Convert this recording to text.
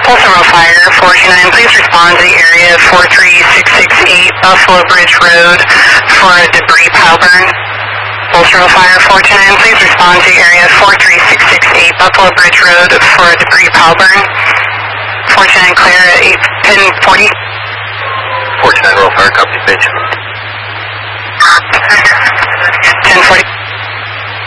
Pulsar Fire 429, please respond to the area 43668 Buffalo Bridge Road for a debris pile burn. Pulsar Fire 429, please respond to the area 43668 Buffalo Bridge Road for a debris pile burn. 429 clear at 8:40. 429 Roll Fire, copy, page.